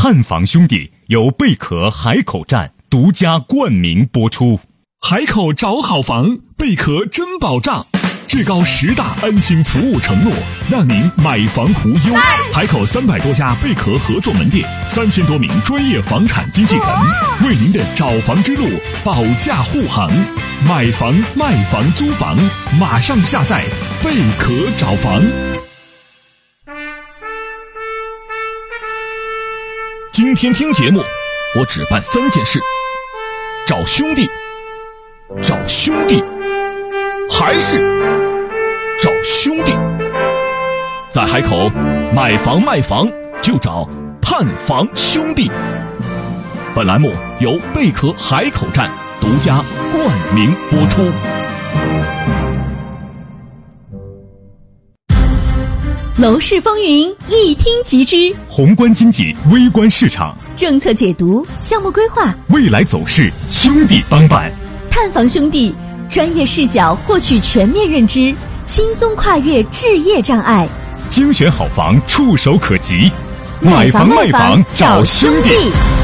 探房兄弟由贝壳海口站独家冠名播出。 海口找好房，贝壳真保障，至高10大安心服务承诺，让您买房无忧。海口300多家贝壳合作门店，3000多名专业房产经纪人，为您的找房之路保驾护航。买房、卖房、租房，马上下载贝壳找房。今天听节目，我只办3件事：找兄弟，找兄弟，还是找兄弟。在海口买房卖房就找探房兄弟。本栏目由贝壳海口站独家冠名播出。 楼市风云一听即知， 宏观经济，微观市场， 政策解读，项目规划， 未来走势，兄弟帮办。 探房兄弟专业视角获取全面认知，轻松跨越置业障碍， 精选好房触手可及。买房卖房找兄弟。